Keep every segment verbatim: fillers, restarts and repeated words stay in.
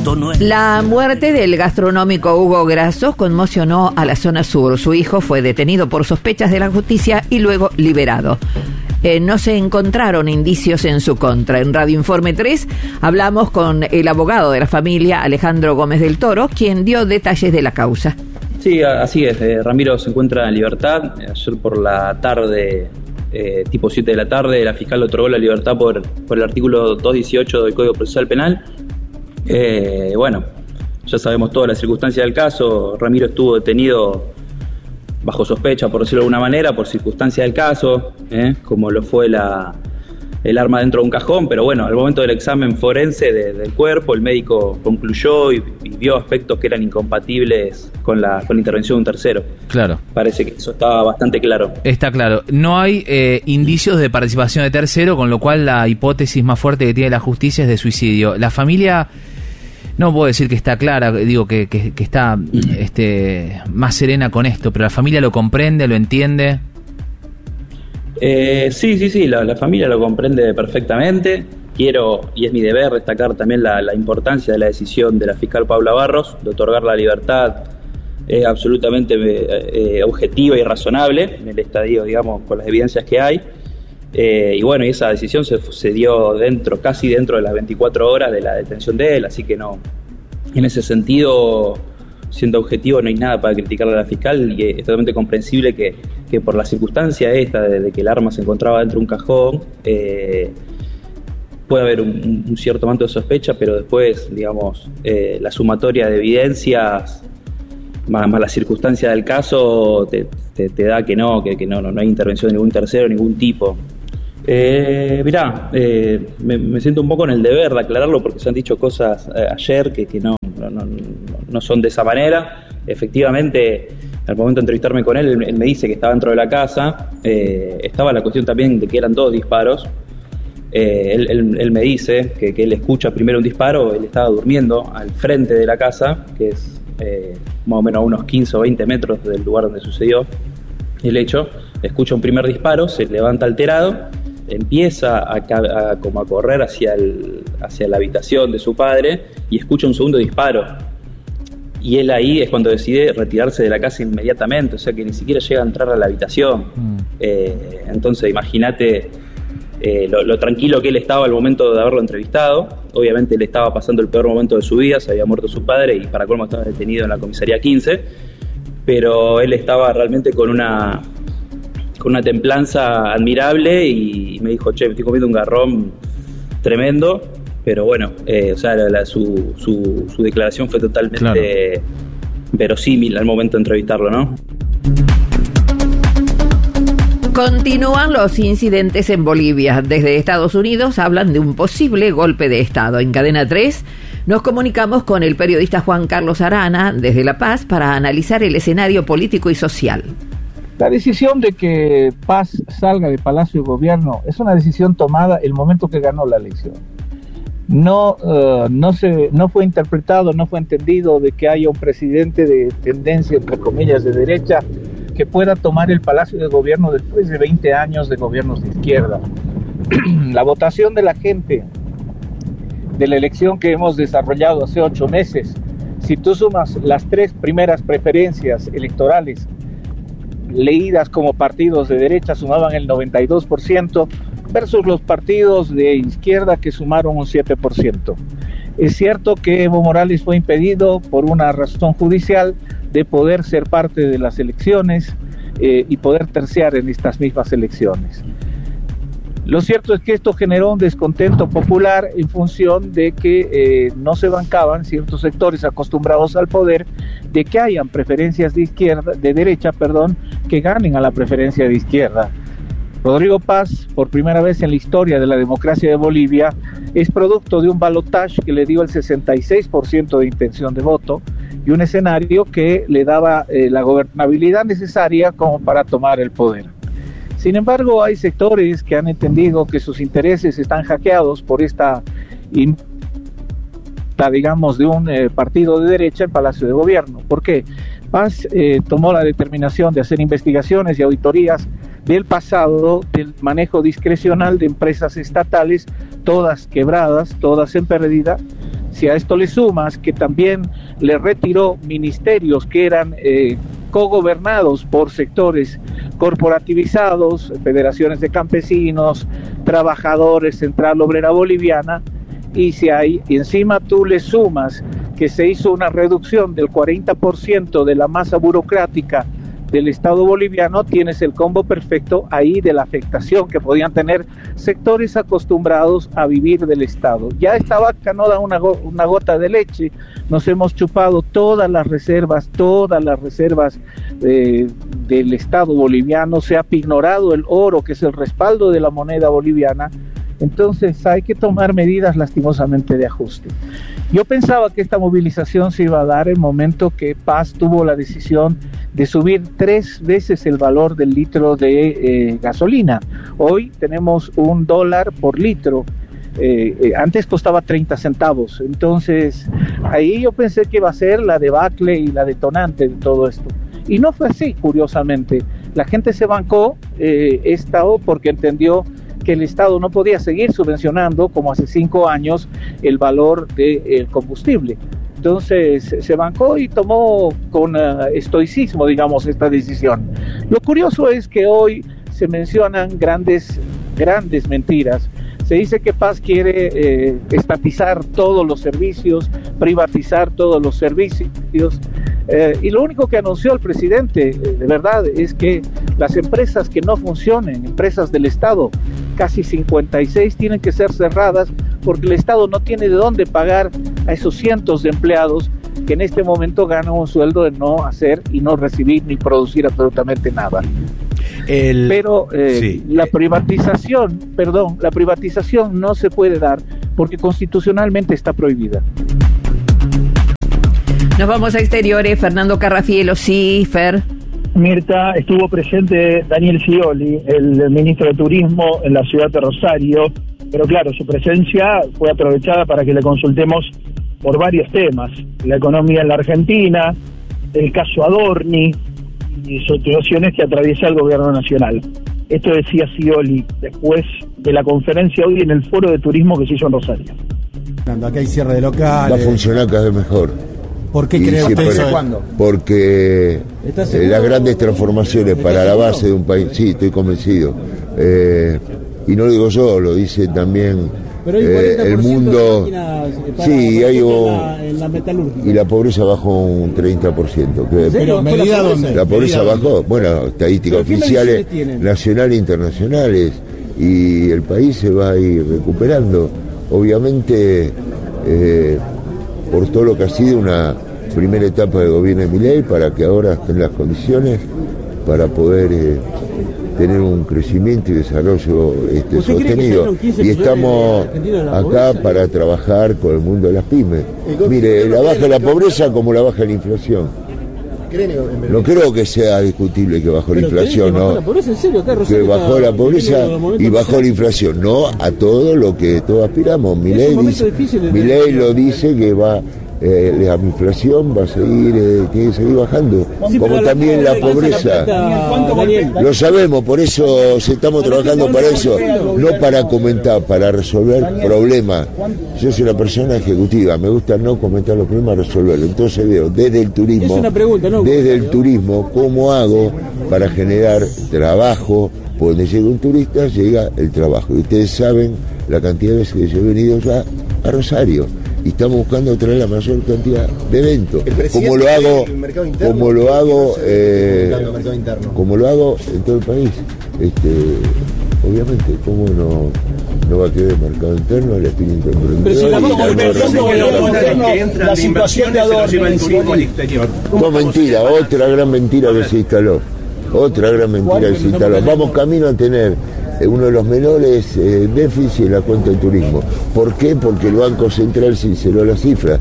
punto nueve. La muerte del gastronómico Hugo Grasso conmocionó a la zona sur. Su hijo fue detenido por sospechas de la justicia y luego liberado. Eh, no se encontraron indicios en su contra. En Radio Informe tres hablamos con el abogado de la familia, Alejandro Gómez del Toro, quien dio detalles de la causa. Sí, así es. Eh, Ramiro se encuentra en libertad. Ayer por la tarde, eh, tipo siete de la tarde, la fiscal otorgó la libertad por, por el artículo doscientos dieciocho del Código Procesal Penal. Eh, bueno, ya sabemos todas las circunstancias del caso. Ramiro estuvo detenido bajo sospecha, por decirlo de alguna manera, por circunstancias del caso, eh, como lo fue la, el arma dentro de un cajón, pero bueno, al momento del examen forense de, del cuerpo, el médico concluyó y, y vio aspectos que eran incompatibles con la, con la intervención de un tercero. Claro. Parece que eso estaba bastante claro. Está claro. No hay eh, indicios de participación de tercero, con lo cual la hipótesis más fuerte que tiene la justicia es de suicidio. La familia... No puedo decir que está clara, digo que, que, que está este, más serena con esto, pero la familia lo comprende, lo entiende. Eh, sí, sí, sí, la, la familia lo comprende perfectamente. Quiero, y es mi deber, destacar también la, la importancia de la decisión de la fiscal Paula Barros de otorgar la libertad eh, absolutamente eh, objetiva y razonable en el estadio, digamos, con las evidencias que hay. Eh, y bueno, y esa decisión se, se dio dentro, casi dentro de las veinticuatro horas de la detención de él, así que no, en ese sentido, siendo objetivo, no hay nada para criticarle a la fiscal, y es totalmente comprensible que, que por la circunstancia esta de, de que el arma se encontraba dentro de un cajón, eh, puede haber un, un cierto manto de sospecha, pero después, digamos, eh, la sumatoria de evidencias más, más la circunstancia del caso te, te, te da que no, que, que no, no, no hay intervención de ningún tercero, ningún tipo. Eh, mirá, eh, me, me siento un poco en el deber de aclararlo porque se han dicho cosas eh, ayer que, que no, no, no, no son de esa manera. Efectivamente, al momento de entrevistarme con él, él, él me dice que estaba dentro de la casa. Eh, estaba la cuestión también de que eran dos disparos. Eh, él, él, él me dice que, que él escucha primero un disparo, él estaba durmiendo al frente de la casa, que es eh, más o menos a unos quince o veinte metros del lugar donde sucedió el hecho. Escucha un primer disparo, se levanta alterado, empieza a, a, como a correr hacia, el, hacia la habitación de su padre y escucha un segundo disparo. Y él ahí es cuando decide retirarse de la casa inmediatamente, o sea que ni siquiera llega a entrar a la habitación. Mm. Eh, entonces imagínate eh, lo, lo tranquilo que él estaba al momento de haberlo entrevistado. Obviamente él estaba pasando el peor momento de su vida, se había muerto su padre y para colmo estaba detenido en la comisaría quince, pero él estaba realmente con una... con una templanza admirable y me dijo, che, me estoy comiendo un garrón tremendo, pero bueno, eh, o sea, la, la, su, su, su declaración fue totalmente claro. verosímil al momento de entrevistarlo, ¿no? Continúan los incidentes en Bolivia. Desde Estados Unidos hablan de un posible golpe de Estado. En Cadena tres nos comunicamos con el periodista Juan Carlos Arana desde La Paz para analizar el escenario político y social. La decisión de que Paz salga de Palacio de Gobierno es una decisión tomada el momento que ganó la elección. No, uh, no, se, no fue interpretado, no fue entendido de que haya un presidente de tendencia, entre comillas, de derecha, que pueda tomar el Palacio de Gobierno después de veinte años de gobiernos de izquierda. La votación de la gente de la elección que hemos desarrollado hace ocho meses, si tú sumas las tres primeras preferencias electorales leídas como partidos de derecha, sumaban el noventa y dos por ciento versus los partidos de izquierda que sumaron un siete por ciento. Es cierto que Evo Morales fue impedido por una razón judicial de poder ser parte de las elecciones eh, y poder terciar en estas mismas elecciones. Lo cierto es que esto generó un descontento popular en función de que eh, no se bancaban ciertos sectores acostumbrados al poder de que hayan preferencias de izquierda, de derecha, perdón, que ganen a la preferencia de izquierda. Rodrigo Paz, por primera vez en la historia de la democracia de Bolivia, es producto de un balotaje que le dio el sesenta y seis por ciento de intención de voto y un escenario que le daba eh, la gobernabilidad necesaria como para tomar el poder. Sin embargo, hay sectores que han entendido que sus intereses están hackeados por esta, digamos, de un eh, partido de derecha en Palacio de Gobierno. ¿Por qué? Paz eh, tomó la determinación de hacer investigaciones y auditorías del pasado del manejo discrecional de empresas estatales, todas quebradas, todas en pérdida, Si a esto le sumas que también le retiró ministerios que eran eh, cogobernados por sectores corporativizados, federaciones de campesinos, trabajadores, Central Obrera Boliviana, y si hay, y encima tú le sumas que se hizo una reducción del cuarenta por ciento de la masa burocrática del Estado boliviano, tienes el combo perfecto ahí de la afectación que podían tener sectores acostumbrados a vivir del Estado. Ya esta vaca no da una, go- una gota de leche, nos hemos chupado todas las reservas, todas las reservas eh, del Estado boliviano, se ha ignorado el oro, que es el respaldo de la moneda boliviana. Entonces hay que tomar medidas lastimosamente de ajuste. Yo pensaba que esta movilización se iba a dar el momento que Paz tuvo la decisión de subir tres veces el valor del litro de eh, gasolina. Hoy tenemos un dólar por litro. Eh, eh, antes costaba treinta centavos. Entonces ahí yo pensé que iba a ser la debacle y la detonante de todo esto. Y no fue así, curiosamente. La gente se bancó eh, esta O porque entendió que el Estado no podía seguir subvencionando, como hace cinco años, el valor del combustible. Entonces se bancó y tomó con uh, estoicismo, digamos, esta decisión. Lo curioso es que hoy se mencionan grandes, grandes mentiras. Se dice que Paz quiere eh, estatizar todos los servicios, privatizar todos los servicios, eh, y lo único que anunció el presidente, eh, de verdad, es que las empresas que no funcionen, empresas del Estado, casi cincuenta y seis, tienen que ser cerradas porque el Estado no tiene de dónde pagar a esos cientos de empleados que en este momento ganan un sueldo de no hacer y no recibir ni producir absolutamente nada. El... Pero eh, sí. la privatización, perdón, la privatización no se puede dar porque constitucionalmente está prohibida. Nos vamos a exteriores. Fernando Carrafielo, sí, Fer. Mirta, estuvo presente Daniel Scioli, el ministro de Turismo en la ciudad de Rosario, pero claro, su presencia fue aprovechada para que le consultemos por varios temas: la economía en la Argentina, el caso Adorni y situaciones que atraviesa el gobierno nacional. Esto decía Scioli después de la conferencia hoy en el foro de turismo que se hizo en Rosario. Acá hay cierre de locales. Va a funcionar cada vez mejor. ¿Por qué cree usted eso? ¿Cuándo? Porque eh, las grandes transformaciones para la base de un país, sí, estoy convencido. Eh, y no lo digo yo, lo dice también eh, el mundo. Sí, hay un, la, la y la pobreza bajó un treinta por ciento. Que, ¿Pero medida dónde? La pobreza bajó, bueno, estadísticas oficiales, nacionales e internacionales, y el país se va a ir recuperando. Obviamente, eh, por todo lo que ha sido una primera etapa del gobierno de Milei, para que ahora estén las condiciones para poder eh, tener un crecimiento y desarrollo este, sostenido. Y estamos acá para trabajar con el mundo de las pymes. Mire, la baja de la pobreza como la baja de la inflación. No creo que sea discutible que bajó la inflación, ¿no? Que bajó la pobreza y bajó la inflación, no a todo lo que todos aspiramos. Milei dice, Milei lo dice que va, eh, la inflación va a seguir, eh, tiene que seguir bajando, como también la pobreza. Lo sabemos, por eso estamos trabajando para eso, no para comentar, para resolver problemas. Yo soy una persona ejecutiva, me gusta no comentar los problemas, resolverlos. Entonces veo desde el turismo, desde el turismo, cómo hago para generar trabajo. Donde llega un turista, llega el trabajo. Y ustedes saben la cantidad de veces que yo he venido ya a Rosario. Y estamos buscando traer la mayor cantidad de eventos. Como lo hago, como lo hago, eh, como lo hago en todo el país. Este, obviamente, cómo no, no va a quedar el mercado interno, el espíritu emprendedor. La situación de Adorni. No, mentira, otra gran mentira que se instaló. Otra gran mentira que se instaló. Vamos camino a tener uno de los menores eh, déficits en la cuenta de turismo. ¿Por qué? Porque el Banco Central sinceró las cifras.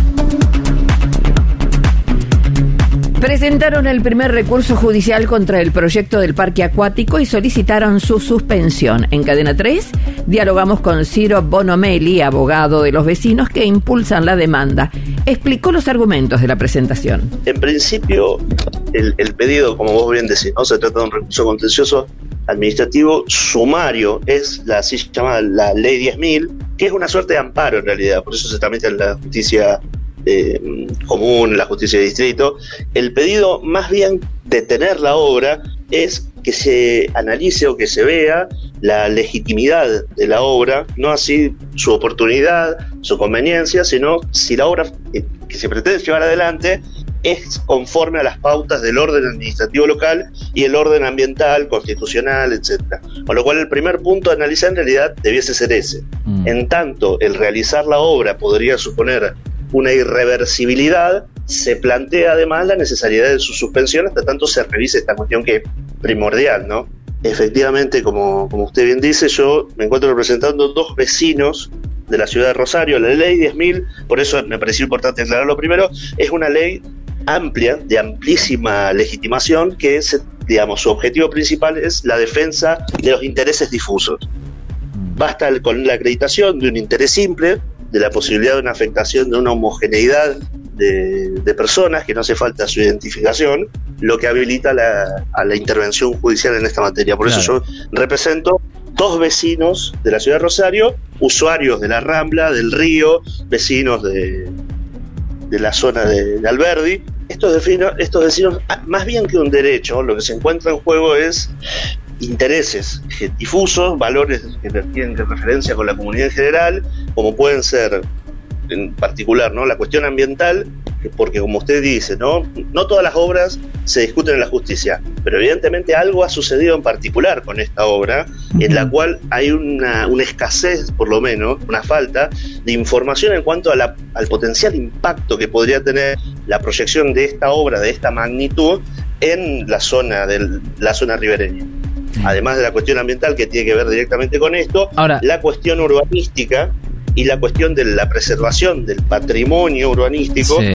Presentaron el primer recurso judicial contra el proyecto del parque acuático y solicitaron su suspensión. En Cadena tres dialogamos con Ciro Bonomelli, abogado de los vecinos que impulsan la demanda. Explicó los argumentos de la presentación. En principio, el, el pedido, como vos bien decís, no se trata de un recurso contencioso administrativo sumario, es la así llamada la ley diez mil, que es una suerte de amparo en realidad, por eso se tramita en la justicia eh, común, en la justicia de distrito. El pedido, más bien detener la obra, es que se analice o que se vea la legitimidad de la obra, no así su oportunidad, su conveniencia, sino si la obra que se pretende llevar adelante es conforme a las pautas del orden administrativo local y el orden ambiental, constitucional, etcétera. Con lo cual el primer punto a analizar en realidad debiese ser ese. Mm. En tanto, el realizar la obra podría suponer una irreversibilidad, se plantea además la necesidad de su suspensión hasta tanto se revise esta cuestión que es primordial, ¿no? Efectivamente, como, como usted bien dice, yo me encuentro representando dos vecinos de la ciudad de Rosario. La ley diez mil, por eso me pareció importante aclararlo primero, es una ley amplia, de amplísima legitimación, que es, digamos, su objetivo principal es la defensa de los intereses difusos. Basta con la acreditación de un interés simple, de la posibilidad de una afectación de una homogeneidad de, de personas, que no hace falta su identificación, lo que habilita la, a la intervención judicial en esta materia. Por claro. eso yo represento dos vecinos de la ciudad de Rosario, usuarios de la Rambla, del río, vecinos de, de la zona de, de Alberdi. Estos vecinos, estos vecinos, más bien que un derecho, lo que se encuentra en juego es intereses difusos, valores que tienen referencia con la comunidad en general, como pueden ser en particular, ¿no?, la cuestión ambiental, porque como usted dice, no no todas las obras se discuten en la justicia, pero evidentemente algo ha sucedido en particular con esta obra, uh-huh. en la cual hay una, una escasez, por lo menos, una falta de información en cuanto a la, al potencial impacto que podría tener la proyección de esta obra de esta magnitud en la zona del, la zona ribereña. Además de la cuestión ambiental, que tiene que ver directamente con esto, ahora, la cuestión urbanística y la cuestión de la preservación del patrimonio urbanístico. Sí.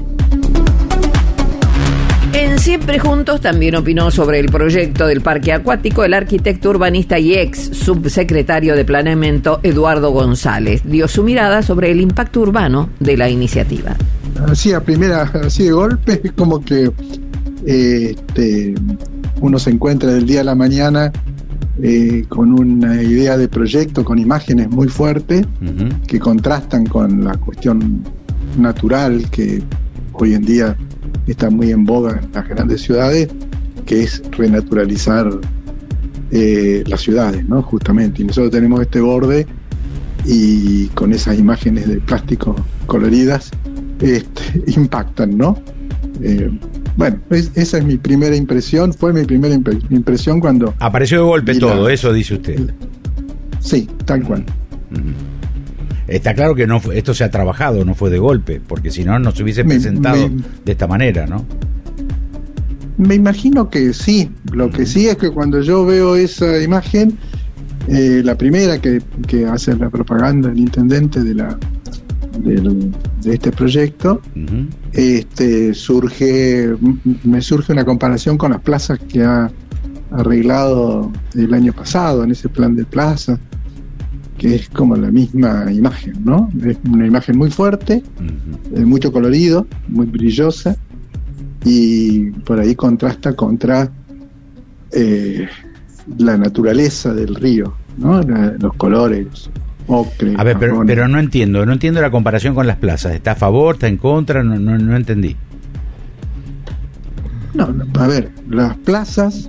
En Siempre Juntos también opinó sobre el proyecto del parque acuático el arquitecto urbanista y ex subsecretario de Planeamiento Eduardo González. Dio su mirada sobre el impacto urbano de la iniciativa. Así a primera, así de golpe, es como que eh, este, uno se encuentra del día a la mañana eh, con una idea de proyecto, con imágenes muy fuertes, uh-huh. que contrastan con la cuestión natural que hoy en día está muy en boga en las grandes ciudades, que es renaturalizar eh, las ciudades, ¿no? Justamente. Y nosotros tenemos este borde y con esas imágenes de plástico coloridas este, impactan, ¿no? Eh, bueno, es, esa es mi primera impresión, fue mi primera impre- impresión cuando... Apareció de golpe todo, la, eso dice usted. Sí, tal cual. Mm-hmm. Está claro que no esto se ha trabajado, no fue de golpe, porque si no, no se hubiese me, presentado me, de esta manera, ¿no? Me imagino que sí. Lo que sí es que cuando yo veo esa imagen, eh, la primera que, que hace la propaganda el intendente de la del, de este proyecto, uh-huh. este surge me surge una comparación con las plazas que ha arreglado el año pasado en ese plan de plaza, que es como la misma imagen, ¿no? Es una imagen muy fuerte, uh-huh. eh, mucho colorido, muy brillosa, y por ahí contrasta contra eh, la naturaleza del río, ¿no? La, los colores, ocre. A ver, pero, pero no entiendo, no entiendo la comparación con las plazas. ¿Está a favor, está en contra? No, no, no entendí. No, no, a ver, las plazas...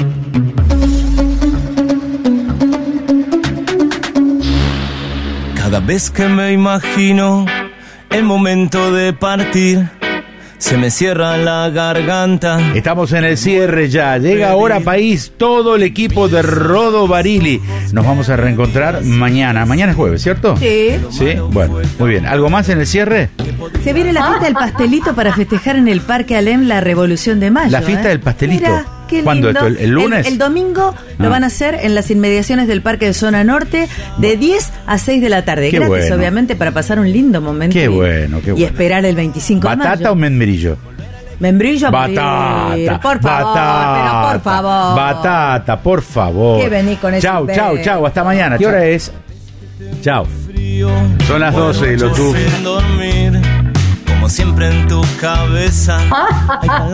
Cada vez que me imagino el momento de partir, se me cierra la garganta. Estamos en el cierre ya. Llega ahora País, todo el equipo de Rodo Barili. Nos vamos a reencontrar mañana. Mañana es jueves, ¿cierto? Sí. Sí, bueno, muy bien. ¿Algo más en el cierre? Se viene la fiesta del pastelito para festejar en el Parque Alem la Revolución de Mayo. La fiesta ¿eh? del pastelito. Mira, qué ¿cuándo lindo. esto? ¿El, el lunes? El, el domingo ah. lo van a hacer en las inmediaciones del Parque de Zona Norte de diez a seis de la tarde. Qué Gratis, bueno. obviamente, para pasar un lindo momento. Qué y, bueno, qué bueno. Y esperar el veinticinco de mayo. ¿Batata o membrillo? Membrillo, batata, morir. Por favor, batata, pero por favor. Batata, por favor. Que vení con ese Chau, bebé. chau, chau, hasta mañana. ¿Qué hora es? Chau. Son las doce, lo tú. Como siempre en tu cabeza.